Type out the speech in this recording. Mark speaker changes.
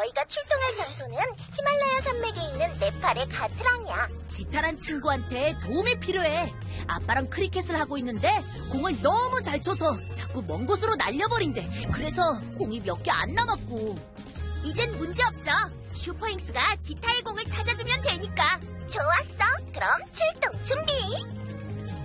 Speaker 1: 저희가 출동할 장소는 히말라야 산맥에 있는 네팔의 가트랑이야.
Speaker 2: 지타란 친구한테 도움이 필요해. 아빠랑 크리켓을 하고 있는데 공을 너무 잘 쳐서 자꾸 먼 곳으로 날려버린대. 그래서 공이 몇 개 안 남았고.
Speaker 1: 이젠 문제 없어. 슈퍼잉스가 지타의 공을 찾아주면 되니까. 좋았어. 그럼 출동 준비.